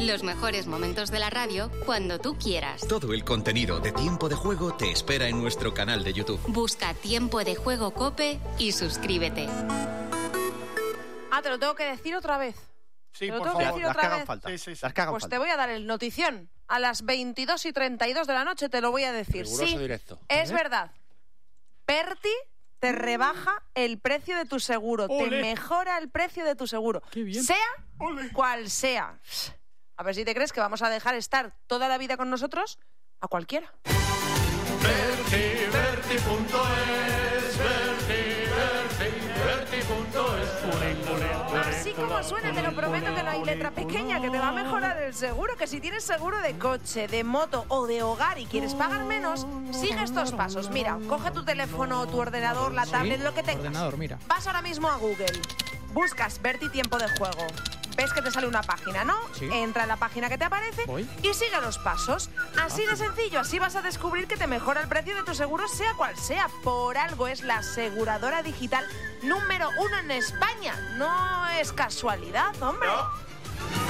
Los mejores momentos de la radio cuando tú quieras. Todo el contenido de Tiempo de Juego te espera en nuestro canal de YouTube. Busca Tiempo de Juego COPE y suscríbete. Te lo tengo que decir otra vez. Sí, ¿Te lo por tengo que favor. decir otra vez? Sí. Las que hagan Pues falta. te voy a dar el notición. A las 22:32 de la noche te lo voy a decir. Riguroso Sí, directo. es verdad. Perti te rebaja el precio de tu seguro. ¡Ole! Te mejora el precio de tu seguro. ¡Qué bien! Sea ¡Ole! cual sea. A ver si te crees que vamos a dejar estar toda la vida con nosotros a cualquiera. Así como suena, te lo prometo que no hay letra pequeña, que te va a mejorar el seguro, que si tienes seguro de coche, de moto o de hogar y quieres pagar menos, sigue estos pasos. Mira, coge tu teléfono, tu ordenador, la tablet, lo que tengas. Ordenador, mira. Vas ahora mismo a Google, buscas Berti Tiempo de Juego. Ves que te sale una página, ¿no? Sí. Entra en la página que te aparece Voy. y sigue los pasos. Así de sencillo, así vas a descubrir que te mejora el precio de tu seguro, sea cual sea. Por algo es la aseguradora digital número 1 en España. No es casualidad, hombre. No.